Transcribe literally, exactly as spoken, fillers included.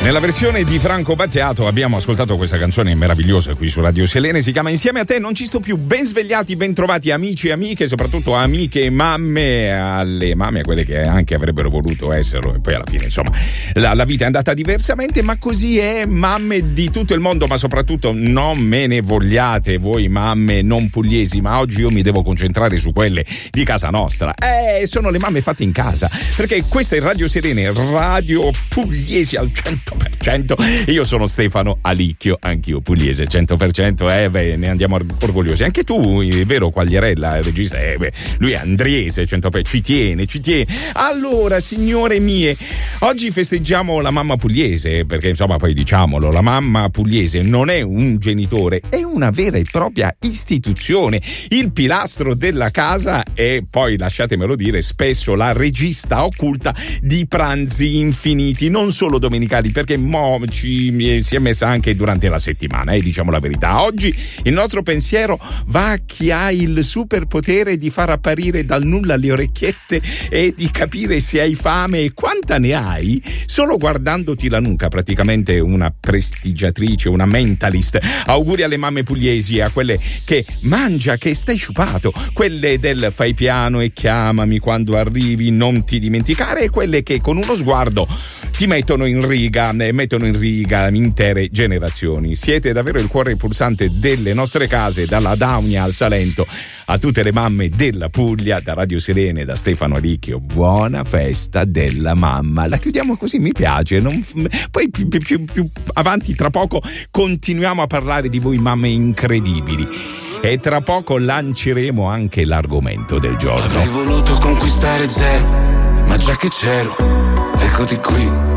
Nella versione di Franco Battiato abbiamo ascoltato questa canzone meravigliosa qui su Radio Selene, si chiama Insieme a te non ci sto più. Ben svegliati, ben trovati amici e amiche, soprattutto amiche e mamme, alle mamme, a quelle che anche avrebbero voluto esserlo, e poi alla fine insomma la, la vita è andata diversamente, ma così è. Mamme di tutto il mondo, ma soprattutto non me ne vogliate voi mamme non pugliesi, ma oggi io mi devo concentrare su quelle di casa nostra. Eh, sono le mamme fatte in casa, perché questa è Radio Selene, radio pugliesi al cento per cento. Io sono Stefano Alicchio, anch'io pugliese cento per cento, eh beh, ne andiamo orgogliosi. Anche tu, è vero, Quagliarella, il regista, eh beh, lui è andriese cento per cento, ci tiene, ci tiene. Allora, signore mie, oggi festeggiamo la mamma pugliese, perché insomma poi diciamolo, la mamma pugliese non è un genitore, è una vera e propria istituzione, il pilastro della casa e poi, lasciatemelo dire, spesso la regista occulta di pranzi infiniti, non solo domenicali, perché mo ci si è messa anche durante la settimana, eh, diciamo la verità. Oggi il nostro pensiero va a chi ha il superpotere di far apparire dal nulla le orecchiette e di capire se hai fame e quanta ne hai solo guardandoti la nuca, praticamente una prestigiatrice, una mentalist. Auguri alle mamme pugliesi, a quelle che mangia che stai sciupato, quelle del fai piano e chiamami quando arrivi, non ti dimenticare, e quelle che con uno sguardo ti mettono in riga, mettono in riga intere generazioni. Siete davvero il cuore pulsante delle nostre case, dalla Daunia al Salento, a tutte le mamme della Puglia, da Radio Selene, da Stefano Alicchio. Buona festa della mamma. La chiudiamo così, mi piace. Non, poi più, più, più, più avanti, tra poco, continuiamo a parlare di voi mamme incredibili. E tra poco lanceremo anche l'argomento del giorno. Avrei voluto conquistare zero, ma già che c'ero, eccoti qui.